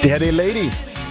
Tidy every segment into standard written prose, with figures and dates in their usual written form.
Det her, det er Lady.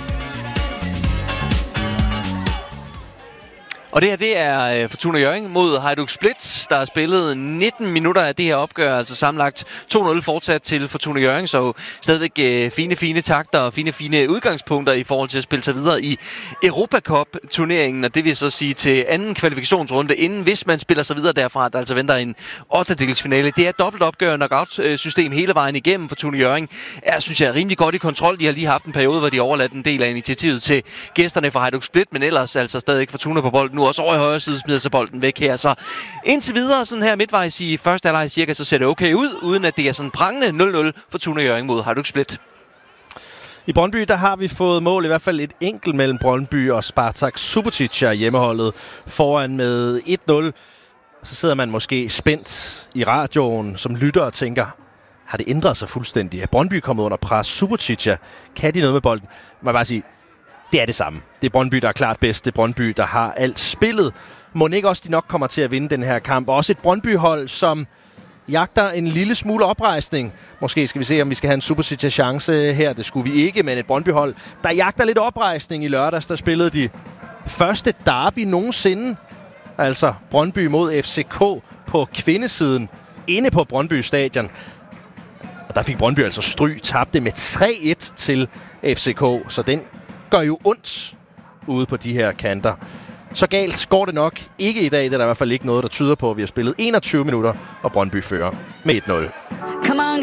Og det her, det er Fortuna Hjørring mod Hajduk Split, der har spillet 19 minutter af det her opgør, altså sammenlagt 2-0 fortsat til Fortuna Hjørring, så stadigvæk fine takter og fine udgangspunkter i forhold til at spille sig videre i Europa Cup-turneringen, og det vil så sige til anden kvalifikationsrunde, inden hvis man spiller sig videre derfra, der altså venter en 8-delsfinale. Det er et dobbelt opgør, knockout-system hele vejen igennem. Fortuna Hjørring er, synes jeg, rimelig godt i kontrol. De har lige haft en periode, hvor de overladt en del af initiativet til gæsterne fra Hajduk Split, men ellers altså stadig Fortuna på bolden. Nu også over i højre side smider sig bolden væk her. Så indtil videre, sådan her midtvejs i første halvleg cirka, så ser det okay ud, uden at det er sådan prangende 0-0 Fortuna Hjørring mod Hajduk Split. I Brøndby, der har vi fået mål, i hvert fald et enkelt mellem Brøndby og Spartak Subotica, hjemmeholdet foran med 1-0. Så sidder man måske spændt i radioen som lytter og tænker, har det ændret sig fuldstændig? Er Brøndby kommet under pres? Subotica, kan de noget med bolden? Man bare sige, det er det samme. Det er Brøndby, der er klart bedst. Det er Brøndby, der har alt spillet. Må ikke også de nok kommer til at vinde den her kamp. Også et Brøndby-hold, som jagter en lille smule oprejsning. Måske skal vi se, om vi skal have en Subotica-chance her. Det skulle vi ikke, men et Brøndby-hold, der jagter lidt oprejsning. I lørdags, der spillede de første derby nogensinde. Altså Brøndby mod FCK på kvindesiden inde på Brøndby Stadion. Og der fik Brøndby altså stryg, tabte med 3-1 til FCK. Så den gør jo ondt ude på de her kanter. Så galt går det nok ikke i dag. Det er der i hvert fald ikke noget, der tyder på, at vi har spillet 21 minutter, og Brøndby fører med 1-0.